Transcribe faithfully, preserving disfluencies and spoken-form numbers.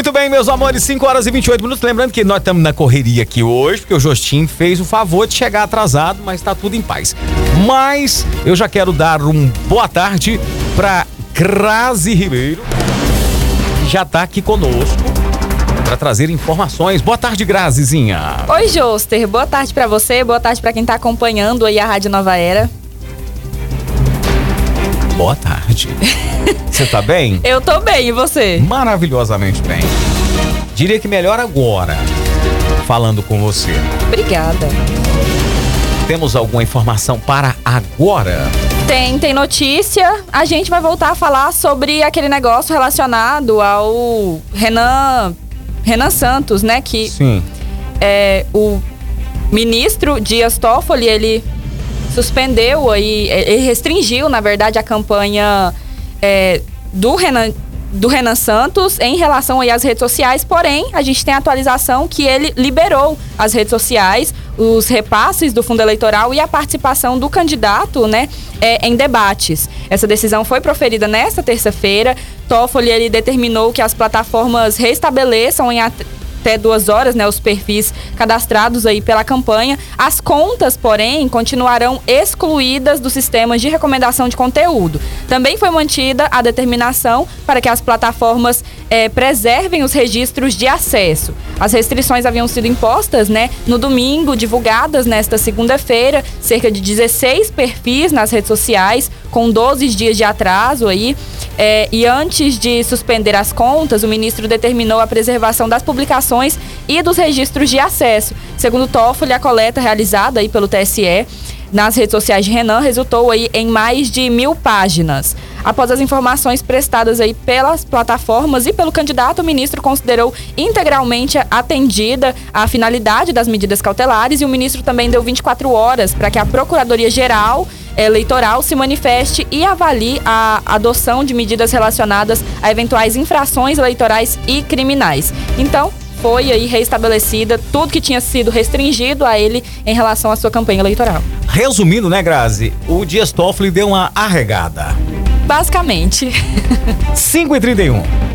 Muito bem, meus amores, cinco horas e vinte e oito minutos. Lembrando que nós estamos na correria aqui hoje, porque o Jostinho fez o favor de chegar atrasado, mas tá tudo em paz. Mas eu já quero dar um boa tarde para Grazi Ribeiro, que já tá aqui conosco para trazer informações. Boa tarde, Grazizinha. Oi, Joster. Boa tarde para você, boa tarde para quem tá acompanhando aí a Rádio Nova Era. Boa tarde. Você tá bem? Eu tô bem, e você? Maravilhosamente bem. Diria que melhor agora, falando com você. Obrigada. Temos alguma informação para agora? Tem, tem notícia. A gente vai voltar a falar sobre aquele negócio relacionado ao Renan, Renan Santos, né? Que Sim. É, o ministro Dias Toffoli, ele suspendeu aí, ele restringiu, na verdade, a campanha é, do Renan, do Renan Santos em relação aí às redes sociais, porém, a gente tem a atualização que ele liberou as redes sociais, os repasses do fundo eleitoral e a participação do candidato, né, é, em debates. Essa decisão foi proferida nesta terça-feira. Toffoli, ele determinou que as plataformas restabeleçam em até até duas horas, né, os perfis cadastrados aí pela campanha. As contas, porém, continuarão excluídas dos sistemas de recomendação de conteúdo. Também foi mantida a determinação para que as plataformas eh, preservem os registros de acesso. As restrições haviam sido impostas, né, no domingo, divulgadas nesta segunda-feira, cerca de dezesseis perfis nas redes sociais, com doze dias de atraso aí. É, e antes de suspender as contas, o ministro determinou a preservação das publicações e dos registros de acesso. Segundo Toffoli, a coleta realizada aí pelo T S E nas redes sociais de Renan resultou aí em mais de mil páginas. Após as informações prestadas aí pelas plataformas e pelo candidato, o ministro considerou integralmente atendida a finalidade das medidas cautelares e o ministro também deu vinte e quatro horas para que a Procuradoria-Geral Eleitoral se manifeste e avalie a adoção de medidas relacionadas a eventuais infrações eleitorais e criminais. Então, foi aí restabelecida tudo que tinha sido restringido a ele em relação à sua campanha eleitoral. Resumindo, né, Grazi? O Dias Toffoli deu uma arregada. Basicamente. cinco e trinta e um.